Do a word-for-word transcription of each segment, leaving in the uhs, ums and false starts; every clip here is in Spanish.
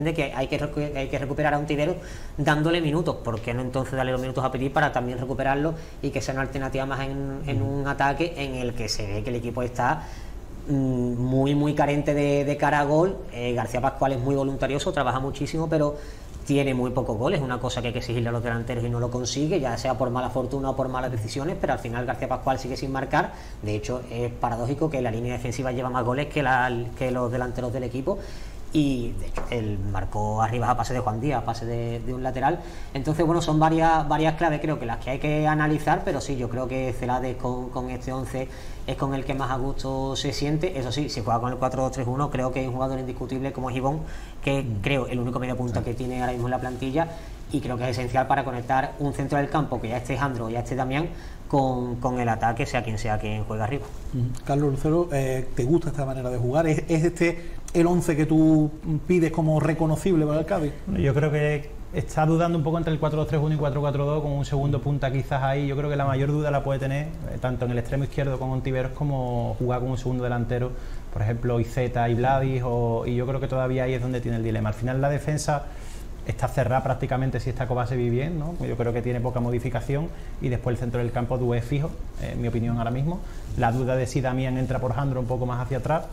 de que hay que, hay que recuperar a Ontiveros dándole minutos, porque no entonces darle los minutos a Petit para también recuperarlo y que sea una alternativa más en, en un ataque en el que se ve que el equipo está mmm, muy muy carente de, de cara a gol. eh, García Pascual es muy voluntarioso, trabaja muchísimo, pero tiene muy pocos goles, una cosa que hay que exigirle a los delanteros y no lo consigue, ya sea por mala fortuna o por malas decisiones, pero al final García Pascual sigue sin marcar. De hecho, es paradójico que la línea defensiva lleva más goles que, la, que los delanteros del equipo. Y de hecho él marcó arriba a pase de Juan Díaz, a pase de, de un lateral. Entonces bueno, son varias varias claves, creo que las que hay que analizar, pero sí, yo creo que Celades con, con este once es con el que más a gusto se siente. Eso sí, si juega con el cuatro dos tres uno, creo que hay un jugador indiscutible como Gibón, que mm. creo el único medio punta sí. que tiene ahora mismo en la plantilla, y creo que es esencial para conectar un centro del campo, que ya esté Jandro, ya esté Damián, con, con el ataque, sea quien sea quien juega arriba. Mm. Carlos Lucero, eh, ¿te gusta esta manera de jugar? ¿Es, es este el once que tú pides como reconocible para el Cádiz? Yo creo que está dudando un poco entre el cuatro dos tres uno y cuatro cuatro dos, con un segundo punta quizás ahí. Yo creo que la mayor duda la puede tener eh, tanto en el extremo izquierdo con Ontiveros, como jugar con un segundo delantero, por ejemplo Iceta y Vladis, o, y yo creo que todavía ahí es donde tiene el dilema. Al final la defensa está cerrada prácticamente si esta Kovačević bien, ¿no? Yo creo que tiene poca modificación, y después el centro del campo Doué fijo, eh, en mi opinión ahora mismo. La duda de si Damián entra por Jandro un poco más hacia atrás.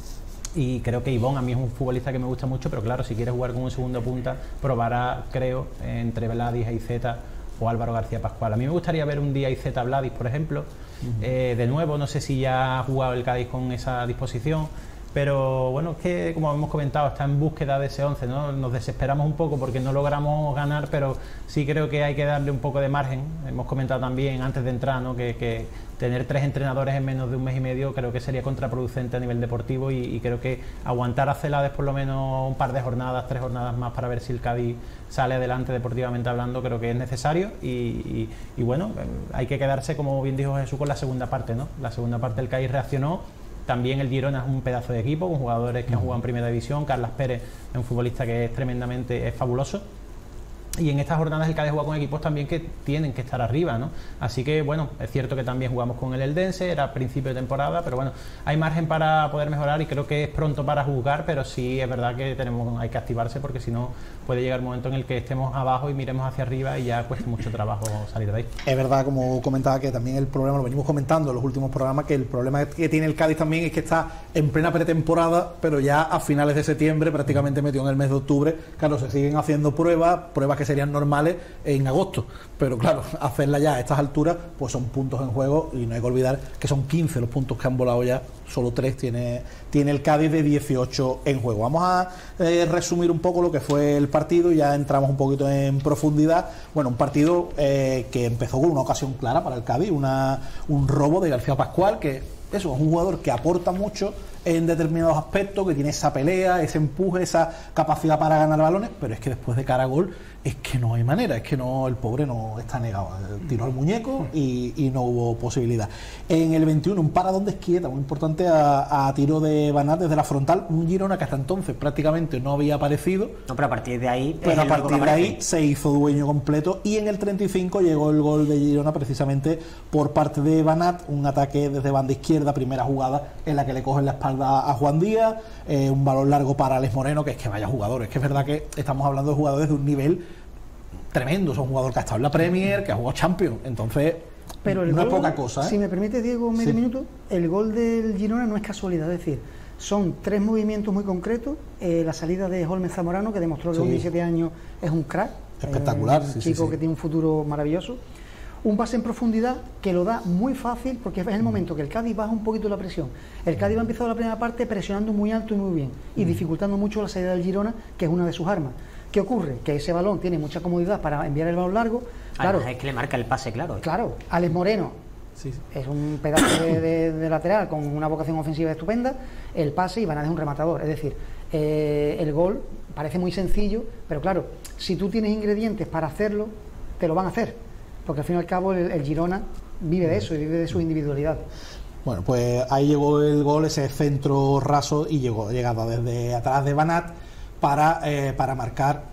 Y creo que Ivón a mí es un futbolista que me gusta mucho, pero claro, si quiere jugar con un segundo punta, probará, creo, entre Vladis e Iceta o Álvaro García Pascual. A mí me gustaría ver un día Iceta Vladis, por ejemplo. Uh-huh. eh, de nuevo, no sé si ya ha jugado el Cádiz con esa disposición, pero bueno, es que como hemos comentado, está en búsqueda de ese once, ¿no? Nos desesperamos un poco porque no logramos ganar, pero sí creo que hay que darle un poco de margen. Hemos comentado también antes de entrar, ¿no? que, que tener tres entrenadores en menos de un mes y medio creo que sería contraproducente a nivel deportivo, y, y creo que aguantar a Celades por lo menos un par de jornadas, tres jornadas más, para ver si el Cádiz sale adelante deportivamente hablando, creo que es necesario. Y, y, y bueno, hay que quedarse, como bien dijo Jesús, con la segunda parte, ¿no? La segunda parte el Cádiz reaccionó. También el Girona es un pedazo de equipo, con jugadores que han jugado en primera división. Carlas Pérez es un futbolista que es tremendamente es fabuloso. Y en estas jornadas el Cádiz juega con equipos también que tienen que estar arriba, ¿no? Así que bueno, es cierto que también jugamos con el Eldense, era principio de temporada, pero bueno, hay margen para poder mejorar, y creo que es pronto para juzgar, pero sí es verdad que tenemos hay que activarse, porque si no puede llegar un momento en el que estemos abajo y miremos hacia arriba y ya cuesta mucho trabajo salir de ahí. Es verdad, como comentaba, que también el problema, lo venimos comentando en los últimos programas, que el problema que tiene el Cádiz también es que está en plena pretemporada, pero ya a finales de septiembre, prácticamente metido en el mes de octubre. Claro, se siguen haciendo pruebas, pruebas que serían normales en agosto, pero claro, hacerla ya a estas alturas, pues son puntos en juego, y no hay que olvidar que son quince los puntos que han volado ya, solo tres tiene, tiene el Cádiz de dieciocho en juego. Vamos a eh, resumir un poco lo que fue el partido, y ya entramos un poquito en profundidad. Bueno, un partido eh, que empezó con una ocasión clara para el Cádiz, una, un robo de García Pascual, que eso es un jugador que aporta mucho en determinados aspectos, que tiene esa pelea, ese empuje, esa capacidad para ganar balones, pero es que después de cara a gol es que no hay manera, es que no, el pobre no está negado, tiró el muñeco y, y no hubo posibilidad. En el veintiuno, un paradón de Esquieta muy importante a, a tiro de Banat desde la frontal, un Girona que hasta entonces prácticamente no había aparecido. No, pero a partir de ahí pero a partir de ahí se hizo dueño completo, y en el treinta y cinco llegó el gol de Girona precisamente por parte de Banat, un ataque desde banda izquierda, primera jugada en la que le cogen la espalda a Juan Díaz, eh, un balón largo para Alex Moreno, que es que vaya jugadores, que es verdad que estamos hablando de jugadores de un nivel tremendo, son jugadores que ha estado en la Premier, que ha jugado Champions, entonces pero el no gol, es poca cosa, ¿eh? Si me permite, Diego, medio sí. minuto, el gol del Girona no es casualidad, es decir, son tres movimientos muy concretos, eh, la salida de Holmes Zamorano, que demostró que sí. con diecisiete años es un crack, espectacular, eh, un sí, chico sí, sí. que tiene un futuro maravilloso, un pase en profundidad que lo da muy fácil, porque es el momento que el Cádiz baja un poquito la presión. El Cádiz va a empezar la primera parte presionando muy alto y muy bien, y dificultando mucho la salida del Girona, que es una de sus armas. ¿Qué ocurre? Que ese balón tiene mucha comodidad para enviar el balón largo. Claro, además es que le marca el pase, claro. Claro, Alex Moreno sí, sí. es un pedazo de, de, de lateral con una vocación ofensiva estupenda, el pase, y Banat es un rematador. Es decir, eh, el gol parece muy sencillo, pero claro, si tú tienes ingredientes para hacerlo, te lo van a hacer, porque al fin y al cabo el, el Girona vive de eso y vive de su individualidad. Bueno, pues ahí llegó el gol, ese centro raso, y llegó llegado desde atrás de Banat para, eh, para marcar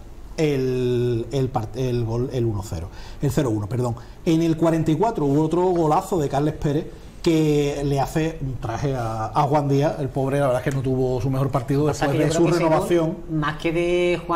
el, el, el gol, el uno cero, el cero uno, perdón. En el cuarenta y cuatro hubo otro golazo de Carles Pérez, que le hace un traje a, a Juan Díaz, el pobre, la verdad es que no tuvo su mejor partido después de su renovación. Más que de Juan